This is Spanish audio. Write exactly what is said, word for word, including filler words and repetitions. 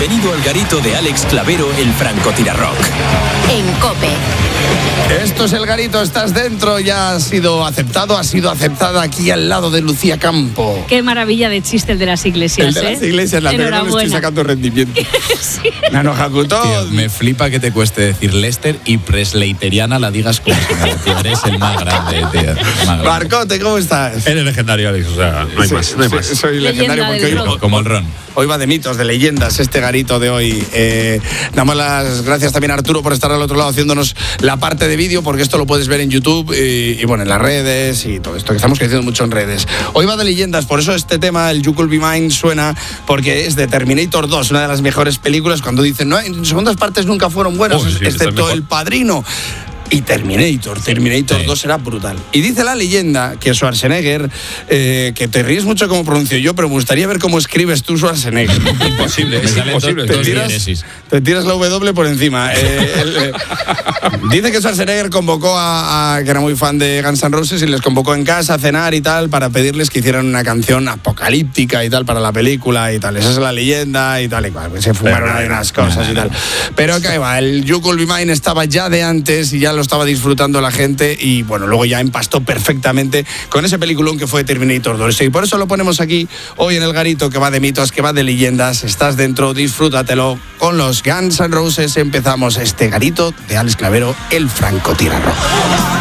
Bienvenido al garito de Alex Clavero, el francotirarrock. En COPE. Esto es el garito, estás dentro, ya has sido aceptado, has sido aceptada aquí al lado de Lucía Campo. Qué maravilla de chiste el de las iglesias, El de ¿eh? las iglesias, la verdad no estoy sacando rendimiento. Sí. Nano Hakuto. Tío, me flipa que te cueste decir Lester y presleyteriana la digas como si no, tío, eres el más grande, tío. Más grande. Barcote, ¿cómo estás? Eres legendario, Alex, o sea, no hay Sí, más, no hay sí, más. Soy Leyenda legendario porque del hoy, rock. Como el ron. hoy va de mitos, de leyendas, este garito de hoy. Eh, damos las gracias también a Arturo por estar al otro lado haciéndonos la parte de vídeo, porque esto lo puedes ver en YouTube y, y bueno, en las redes y todo esto, que estamos creciendo mucho en redes. Hoy va de leyendas, por eso este tema, el You Could Be Mine, suena, porque es de Terminator dos, una de las mejores películas, cuando dicen, no, en segundas partes nunca fueron buenas, Oh, sí, sí, excepto está mejor. El Padrino. Y Terminator, Terminator Sí. dos era brutal. Y dice la leyenda que Schwarzenegger, eh, que te ríes mucho como pronuncio yo, pero me gustaría ver cómo escribes tú Schwarzenegger. Imposible, Me es salen imposible. dos Te tiras, diéresis. te tiras la W por encima. Eh, el, eh, dice que Schwarzenegger convocó a, a, que era muy fan de Guns N' Roses, y les convocó en casa a cenar y tal, para pedirles que hicieran una canción apocalíptica y tal para la película y tal. Esa es la leyenda y tal y cual. Pues se fumaron ahí unas cosas y tal. Pero que va, el You Could Be Mine estaba ya de antes y ya lo estaba disfrutando la gente, y bueno, luego ya empastó perfectamente con ese peliculón que fue Terminator dos. Y por eso lo ponemos aquí hoy en el garito, que va de mitos, que va de leyendas. Estás dentro, disfrútatelo con los Guns N' Roses. Empezamos este garito de Alex Clavero, el francotirarrock.